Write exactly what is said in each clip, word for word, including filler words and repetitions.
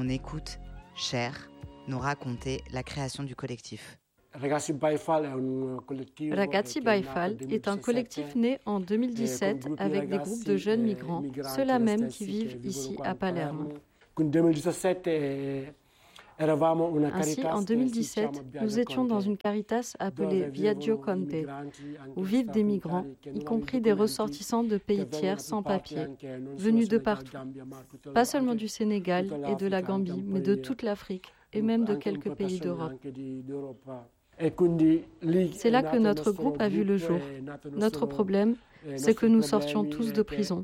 écoute Cher nous raconter la création du collectif. Ragazzi Baifal est un collectif né en deux mille dix-sept avec des groupes de jeunes migrants, ceux-là même qui vivent ici à Palerme. Ainsi, en deux mille dix-sept, nous étions dans une caritas appelée Viaggio Conte, où vivent des migrants, y compris des ressortissants de pays tiers sans papier, venus de partout, pas seulement du Sénégal et de la Gambie, mais de toute l'Afrique et même de quelques pays d'Europe. C'est là que notre groupe a vu le jour. Notre problème, c'est que nous sortions tous de prison.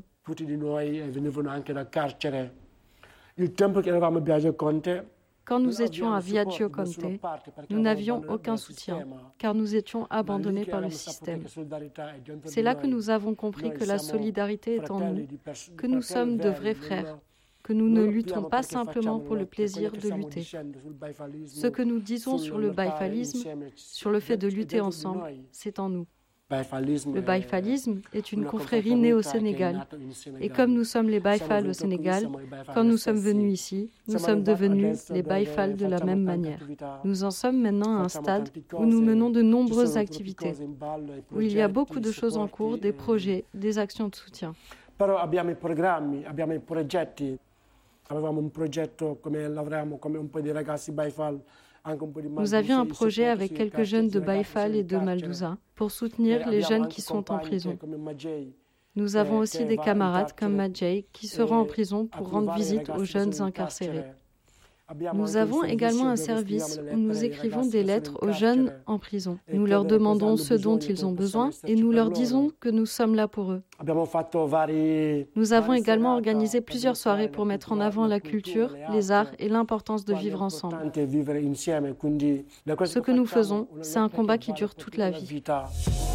Quand nous étions à Viaggio Conte, nous n'avions aucun soutien, car nous étions abandonnés par le système. C'est là que nous avons compris que la solidarité est en nous, que nous sommes de vrais frères, que nous ne luttons pas simplement pour le plaisir de lutter. Ce que nous disons sur le baïfalisme, sur le fait de lutter ensemble, c'est en nous. Le baïfalisme est une confrérie née au Sénégal. Et comme nous sommes les baïfals au Sénégal, quand nous sommes venus ici, nous sommes devenus les baïfals de la même manière. Nous en sommes maintenant à un stade où nous menons de nombreuses activités, où il y a beaucoup de choses en cours, des projets, des actions de soutien. Nous avions un projet avec quelques jeunes de Baïfal et de Maldouza pour soutenir les jeunes qui sont en prison. Nous avons aussi des camarades comme Madjay qui seront en prison pour rendre visite aux jeunes incarcérés. Nous avons également un service où nous écrivons des lettres aux jeunes en prison. Nous leur demandons ce dont ils ont besoin et nous leur disons que nous sommes là pour eux. Nous avons également organisé plusieurs soirées pour mettre en avant la culture, les arts et l'importance de vivre ensemble. Ce que nous faisons, c'est un combat qui dure toute la vie.